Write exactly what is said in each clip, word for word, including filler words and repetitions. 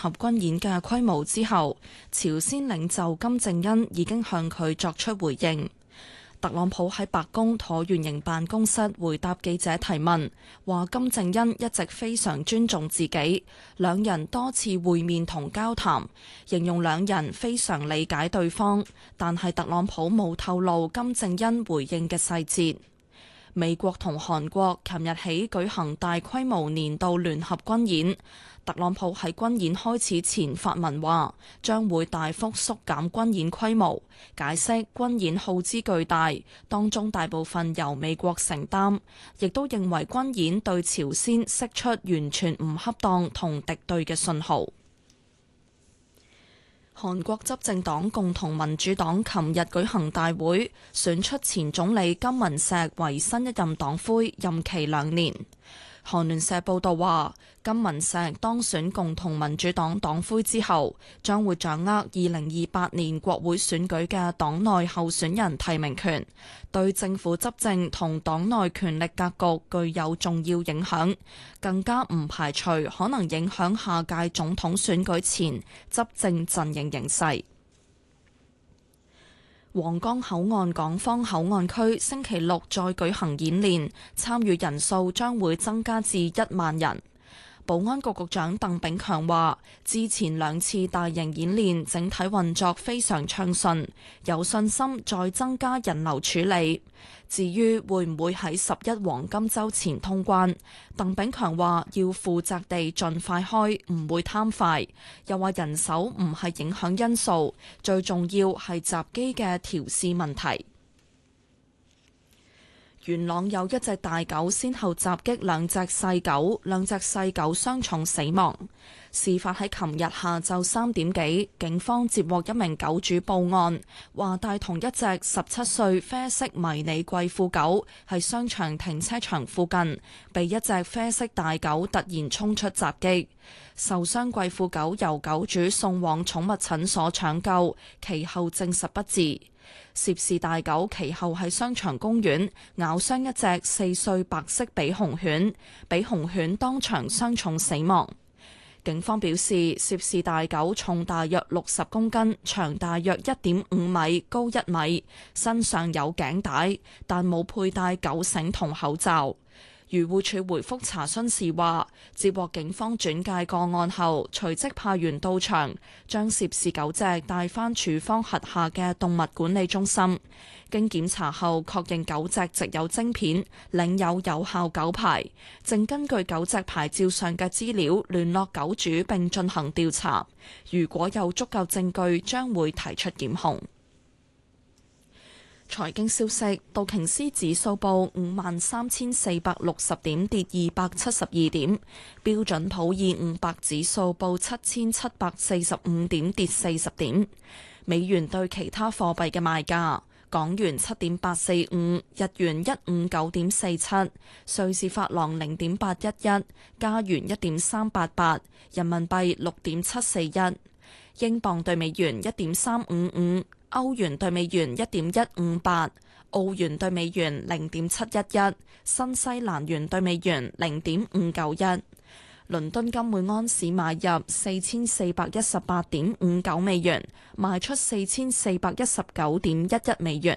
合軍演嘅規模之後，朝鮮領袖金正恩已經向佢作出回應。特朗普喺白宮橢圓形辦公室回答記者提問，話金正恩一直非常尊重自己，兩人多次會面同交談，形容兩人非常理解對方，但係特朗普冇透露金正恩回應嘅細節。美國同韓國琴日起舉行大規模年度聯合軍演，特朗普喺軍演開始前發文話，將會大幅縮減軍演規模，解釋軍演耗資巨大，當中大部分由美國承擔，亦都認為軍演對朝鮮釋出完全唔恰當同敵對嘅信號。韓國執政黨共同民主黨琴日舉行大會，選出前總理金文錫為新一任黨魁，任期兩年。韓聯社報道話，金文錫當選共同民主黨黨魁之後，將會掌握二零二八年國會選舉嘅黨內候選人提名權，對政府執政同黨內權力格局具有重要影響，更加唔排除可能影響下屆總統選舉前執政陣營形勢。皇崗口岸港方口岸區星期六再舉行演練，參與人數將會增加至一萬人。保安局局長鄧炳強話，之前兩次大型演練整體運作非常暢順，有信心再增加人流處理。至於會唔會喺十一黃金週前通關，鄧炳強話要負責地盡快開，唔會貪快。又話人手唔係影響因素，最重要係閘機嘅調試問題。元朗有一隻大狗先後襲擊兩隻細狗，兩隻細狗傷重死亡。事發喺琴日下晝三點幾，警方接獲一名狗主報案，話帶同一隻十七歲啡色迷你貴婦狗喺商場停車場附近，被一隻啡色大狗突然衝出襲擊。受傷貴婦狗由狗主送往寵物診所搶救，其後證實不治。涉事大狗其後喺商場公園咬傷一隻四歲白色比熊犬，比熊犬當場傷重死亡。警方表示，涉事大狗重大約六十公斤，長大約一點五米，高一米，身上有頸帶，但冇佩戴狗繩同口罩。漁護署回覆查詢時話，接獲警方轉介個案後，隨即派員到場，將涉事狗隻帶返署方轄下嘅動物管理中心。經檢查後，確認狗隻植有晶片，領有有效狗牌，正根據狗隻牌照上嘅資料聯絡狗主並進行調查。如果有足夠證據，將會提出檢控。財經消息，道瓊斯指數報五萬三千四百六十點，跌二百七十二點；標準普爾五百指數報七千七百四十五點，跌四十點。美元對其他貨幣嘅賣價：港元七點八四五，日元一五九點四七，瑞士法郎零點八一一，加元一點三八八，人民幣六點七四一，英鎊對美元一點三五五。歐元對美元一點一五八，澳元對美元零點七一一，新西蘭元對美元零點五九一。倫敦金每安士買入四千四百一十八點五九美元，賣出四千四百一十九點一一美元。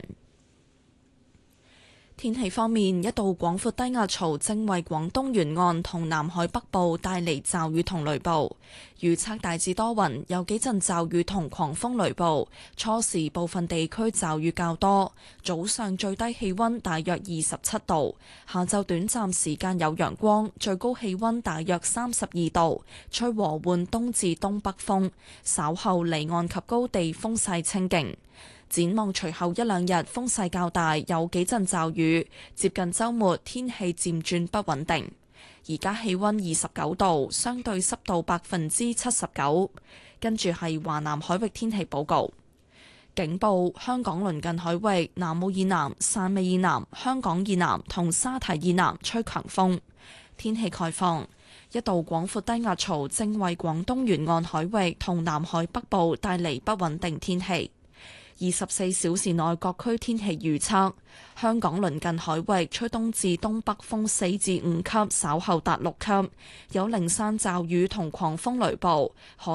天氣方面，一道廣闊低壓槽正為廣東沿岸同南海北部帶嚟驟雨同雷暴。預測大致多雲，有幾陣驟雨同狂風雷暴。初時部分地區驟雨較多，早上最低氣溫大約二十七度，下晝短暫時間有陽光，最高氣溫大約三十二度，吹和緩東至東北風，稍後離岸及高地風勢清勁。展望隨後一兩日風勢較大，有幾陣驟雨，接近週末天氣漸轉不穩定。而家氣溫二十九度，相對濕度百分之七十九。跟住係華南海域天氣報告。警報：香港鄰近海域、南澳以南、汕尾以南、香港以南同沙堤以南吹強風。天氣概況：一道廣闊低壓槽正為廣東沿岸海域同南海北部帶嚟不穩定天氣。二十四小時內各區天氣預測：香港鄰近海域吹東至東北風四至五級，稍後達六級，有零散驟雨同狂風雷暴。海